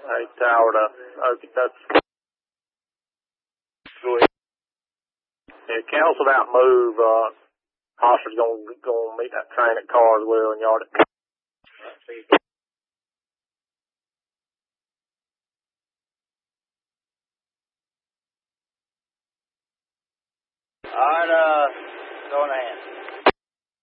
Hey, Tower to okay, that's go ahead. Yeah, cancel that move. Hofstra's gonna meet that train at Carswell and yard it. All right, going ahead.